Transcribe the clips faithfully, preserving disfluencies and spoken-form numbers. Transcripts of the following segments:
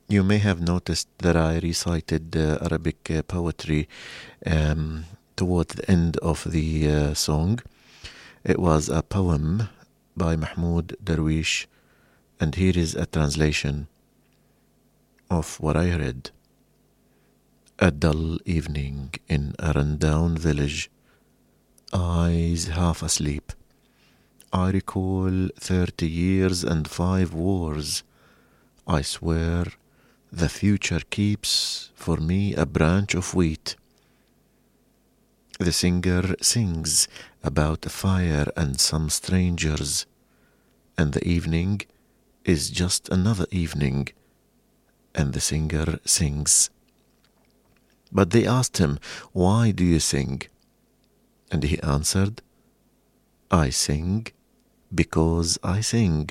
You may have noticed that I recited uh, Arabic uh, poetry um, toward the end of the uh, song. It was a poem by Mahmoud Darwish, and here is a translation of what I read. A dull evening in a rundown village, eyes half asleep. I recall thirty years and five wars. I swear the future keeps for me a branch of wheat. The singer sings about a fire and some strangers, and the evening is just another evening, and the singer sings. But they asked him, "Why do you sing?" And he answered, "I sing because I sing."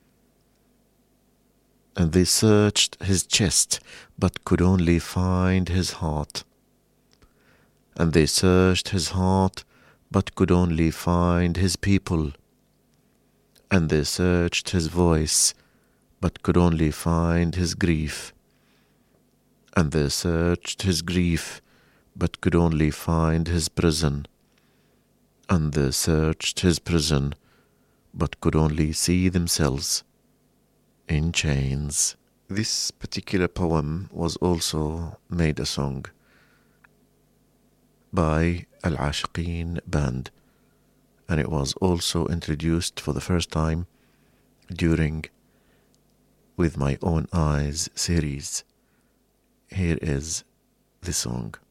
And they searched his chest, but could only find his heart. And they searched his heart, but could only find his people. And they searched his voice, but could only find his grief. And they searched his grief, but could only find his prison. And they searched his prison, but could only see themselves in chains. This particular poem was also made a song by Al-Ashiqeen Band, and it was also introduced for the first time during With My Own Eyes series. Here is the song.